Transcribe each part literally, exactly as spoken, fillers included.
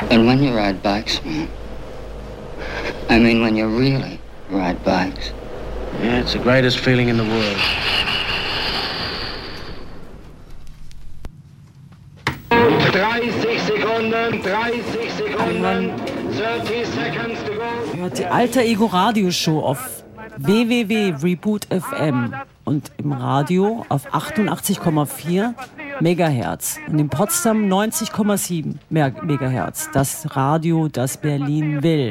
And when you ride bikes, man, I mean when you really ride bikes. Yeah, it's the greatest feeling in the world. dreißig Sekunden, dreißig Sekunden, thirty seconds to go. Hört die Alter Ego Radioshow auf w w w punkt reboot punkt f m und im Radio auf achtundachtzig Komma vier Megahertz und in Potsdam neunzig Komma sieben Megahertz. Das Radio, das Berlin will.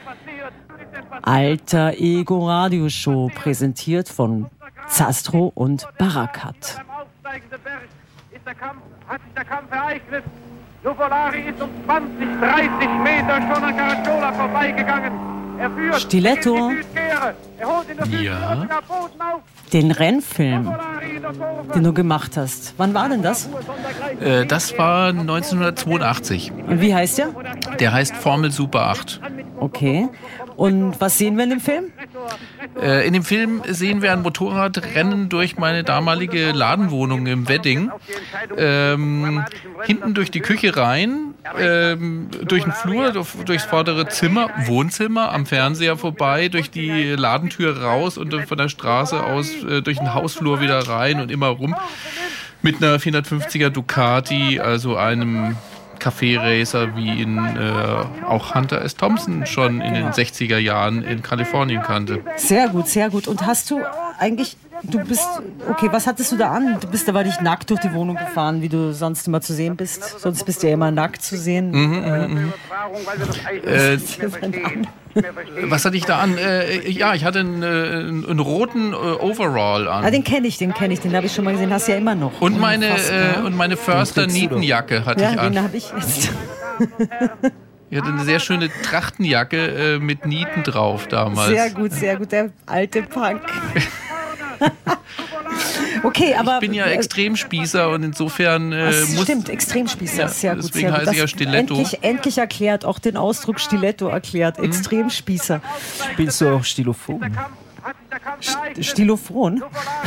Alter Ego Radioshow, präsentiert von Zastro und Barakat. Ist der Kampf, hat sich der Kampf ereignet. Nuvolari ist um zwanzig, dreißig Meter schon an Caracciola vorbeigegangen. Er führt Stiletto. Ja. Den Rennfilm, den du gemacht hast. Wann war denn das? Äh, das war neunzehnhundertzweiundachtzig. Und wie heißt der? Der heißt Formel Super acht. Okay. Und was sehen wir in dem Film? Äh, in dem Film sehen wir ein Motorradrennen durch meine damalige Ladenwohnung im Wedding. Ähm, hinten durch die Küche rein, ähm, durch den Flur, durchs vordere Zimmer, Wohnzimmer, am Fernseher vorbei, durch die Ladentür raus und von der Straße aus äh, durch den Hausflur wieder rein und immer rum. Mit einer vierhundertfünfziger Ducati, also einem Café-Racer, wie ihn äh, auch Hunter S. Thompson schon in den sechziger Jahren in Kalifornien kannte. Sehr gut, sehr gut. Und hast du eigentlich, du bist, okay, was hattest du da an? Du bist aber nicht nackt durch die Wohnung gefahren, wie du sonst immer zu sehen bist. Sonst bist du ja immer nackt zu sehen. Mhm, äh, mhm. Äh, was hatte ich da an? Äh, ja, ich hatte einen, einen, einen roten äh, Overall an. Ah, den kenne ich, den kenne ich, den habe ich schon mal gesehen, hast du ja immer noch. Und meine, Fast, äh, ja. und meine Förster Nietenjacke hatte ja, ich an. Den habe ich jetzt. Ich hatte eine sehr schöne Trachtenjacke äh, mit Nieten drauf damals. Sehr gut, sehr gut, der alte Punk. Okay, aber ich bin ja Extremspießer und insofern äh, das muss... Stimmt, Extremspießer, ja, sehr gut. Deswegen sehr heiße gut. ich ja Stiletto. Endlich, endlich erklärt, auch den Ausdruck Stiletto erklärt, mhm. Extremspießer. Spielst du auch Stilophon? St- Stilophon?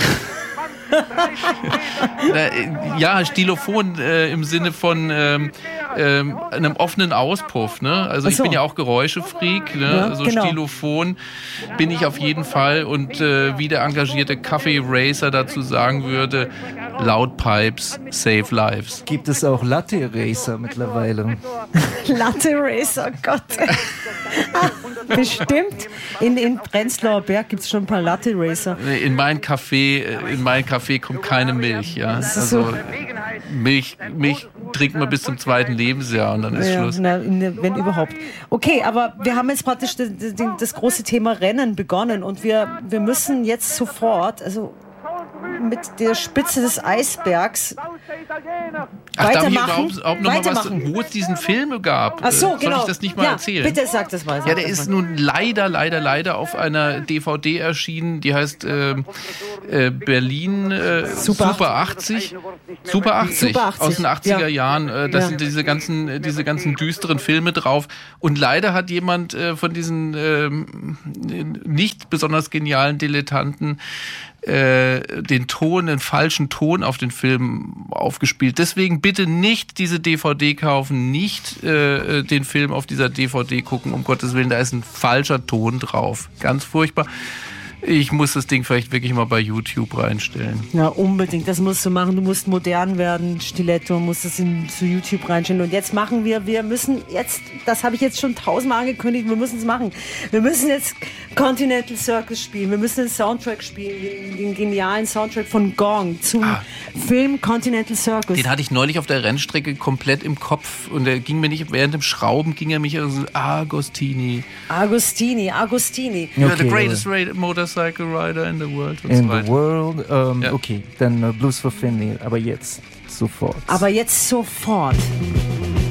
Ja, Stilophon äh, im Sinne von ähm, ähm, einem offenen Auspuff. Ne? Also ich so. bin ja auch Geräuschefreak. Ne? Ja, also genau. Stilophon bin ich auf jeden Fall. Und äh, wie der engagierte Kaffee-Racer dazu sagen würde, Loud Pipes save lives. Gibt es auch Latte-Racer mittlerweile? Latte-Racer, Gott. Bestimmt. In, in Prenzlauer Berg gibt es schon ein paar Latte-Racer. In mein Café, in mein Café kommt keine Milch. Ja? Also Milch, Milch trinkt man bis zum zweiten Lebensjahr und dann ist ja, Schluss. Na, wenn überhaupt. Okay, aber wir haben jetzt praktisch das, das große Thema Rennen begonnen und wir, wir müssen jetzt sofort, also mit der Spitze des Eisbergs Ach, darf ich weitermachen. überhaupt auch noch mal was, wo es diesen Film gab? Ach so, Soll genau. ich das nicht mal ja, erzählen? Bitte sag das mal. Sag ja, der das ist mal. nun leider, leider, leider auf einer D V D erschienen, die heißt äh, äh, Berlin äh, Super, Super achtzig. Super achtzig, Super achtzig. aus den achtziger Ja. Jahren. Äh, das Ja. sind diese ganzen, diese ganzen düsteren Filme drauf. Und leider hat jemand äh, von diesen äh, nicht besonders genialen Dilettanten den Ton, den falschen Ton auf den Film aufgespielt. Deswegen bitte nicht diese D V D kaufen, nicht äh, den Film auf dieser D V D gucken, um Gottes Willen, da ist ein falscher Ton drauf. Ganz furchtbar. Ich muss das Ding vielleicht wirklich mal bei YouTube reinstellen. Ja, unbedingt. Das musst du machen. Du musst modern werden, Stiletto, musst es in, zu YouTube reinstellen. Und jetzt machen wir, wir müssen jetzt, das habe ich jetzt schon tausendmal angekündigt, wir müssen es machen. Wir müssen jetzt Continental Circus spielen. Wir müssen den Soundtrack spielen, den, den genialen Soundtrack von Gong zum ah. Film Continental Circus. Den hatte ich neulich auf der Rennstrecke komplett im Kopf und der ging mir nicht, während dem Schrauben ging er mich so, Agostini. Agostini, Agostini. You're Okay, the greatest uh, motorcycle rider in the world. In the world, um, ja. Okay, dann uh, Blues for Finley, aber jetzt sofort. Aber jetzt sofort.